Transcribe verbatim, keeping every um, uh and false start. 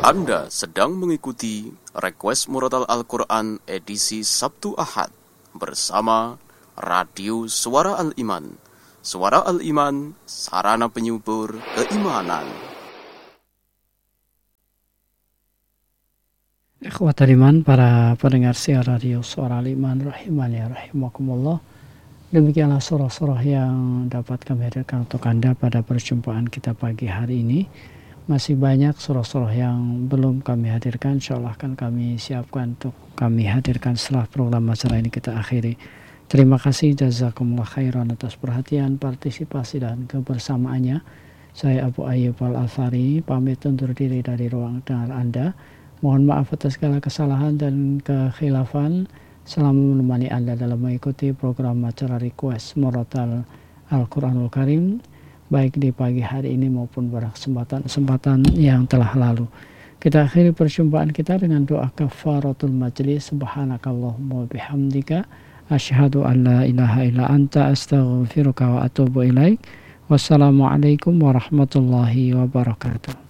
Anda sedang mengikuti Request Murotal Al-Quran edisi Sabtu Ahad bersama Radio Suara Al-Iman. Suara Al-Iman, sarana penyubur keimanan. Ikhwatal iman, para pendengar siar Radio Suara Al-Iman rahimani rahimakumullah. Demikianlah surah-surah yang dapat kami hadirkan untuk Anda pada perjumpaan kita pagi hari ini. Masih banyak surah-surah yang belum kami hadirkan, insyaallah akan kami siapkan untuk kami hadirkan setelah program acara ini kita akhiri. Terima kasih, jazakumullah khairan atas perhatian, partisipasi dan kebersamaannya. Saya Abu Ayyub Al-Athari pamit undur diri dari ruang dengar Anda. Mohon maaf atas segala kesalahan dan kekhilafan. Salam menemani Anda dalam mengikuti program acara Request Murotal Al-Quranul Karim, baik di pagi hari ini maupun pada kesempatan-kesempatan yang telah lalu. Kita akhiri perjumpaan kita dengan doa kafaratul majlis. Subhanakallahumma bihamdika asyhadu an la ilaha illa anta astaghfiruka wa atubu ilaik. Wassalamualaikum warahmatullahi wabarakatuh.